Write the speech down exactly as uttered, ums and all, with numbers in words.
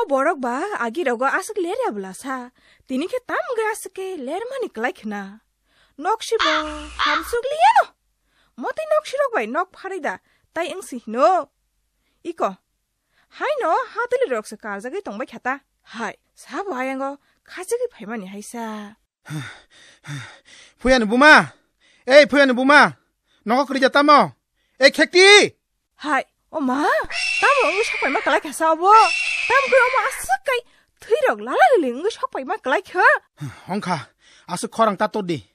버럭바 아기라고 아스크 레랴 블라사 디니케 땀게 아스케 레르마니 클라이크나 넉시보 함숙리야노 모티 넉시럭 바이 넉 파리다 따이 응시 노 이거 하이노 하들리 럭스 가자게 동바 캬다 하이 사바양거 가자게 발만이 하이사 포야는 부마 에이 포야는 부마 너가 그러자 따모 에이 객디 하이 엄마 땀 응거 샥 발만 클라이크 사보 땀 그 엄마 아스까이 트이럭 라라리 응거 샥 발만 클라이크 엉카 아스 커랑 따또디